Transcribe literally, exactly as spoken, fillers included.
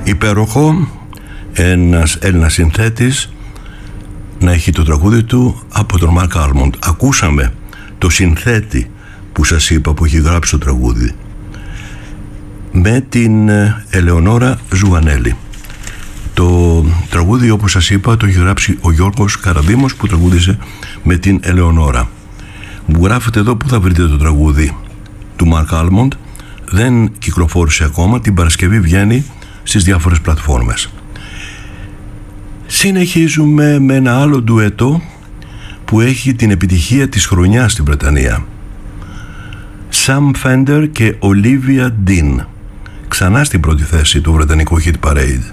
Υπέροχο ένας Έλληνας συνθέτης να έχει το τραγούδι του από τον Mark Almond. Ακούσαμε το συνθέτη που σας είπα που έχει γράψει το τραγούδι με την Ελεονόρα Ζουανέλη. Το τραγούδι, όπως σας είπα, το έχει γράψει ο Γιώργος Καραδήμος που τραγούδισε με την Ελεονόρα. Μου γράφετε εδώ που θα βρείτε το τραγούδι του Mark Almond. Δεν κυκλοφόρησε ακόμα, την Παρασκευή βγαίνει στις διάφορες πλατφόρμες. Συνεχίζουμε με ένα άλλο ντουέτο που έχει την επιτυχία της χρονιάς στην Βρετανία. Sam Fender και Olivia Dean, ξανά στην πρώτη θέση του βρετανικού Hit Parade.